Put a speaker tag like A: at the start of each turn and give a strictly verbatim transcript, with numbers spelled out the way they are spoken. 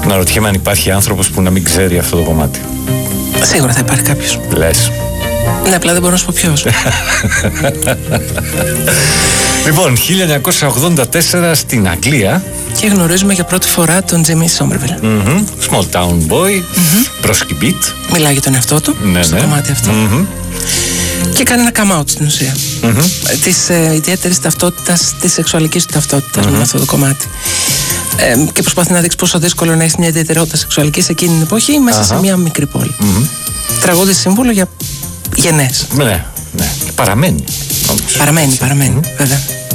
A: Να ρωτιέμαι αν υπάρχει άνθρωπος που να μην ξέρει αυτό το κομμάτι.
B: Σίγουρα θα υπάρχει κάποιος.
A: Λες.
B: Ναι, απλά δεν μπορώ να σου πω ποιος.
A: Λοιπόν, χίλια εννιακόσια ογδόντα τέσσερα στην Αγγλία.
B: Και γνωρίζουμε για πρώτη φορά τον Jimmy Somerville.
A: Mm-hmm. Small Town Boy, mm-hmm. Broski Beat.
B: Μιλάει για τον εαυτό του,
A: ναι,
B: στο
A: ναι.
B: κομμάτι αυτό.
A: Mm-hmm.
B: Και κάνει ένα come out στην ουσία. Mm-hmm. Της ε, ιδιαίτερης ταυτότητας, της σεξουαλικής του ταυτότητας mm-hmm. με αυτό το κομμάτι. Ε, και προσπαθεί να δείξει πόσο δύσκολο να έχει μια ιδιαιτερότητα σεξουαλική σε εκείνη την εποχή μέσα uh-huh. σε μια μικρή πόλη. Mm-hmm. Τραγούδι σύμβολο για γενναίες.
A: Ναι, ναι. Παραμένει.
B: Παραμένει, παραμένει, mm-hmm. βέβαια.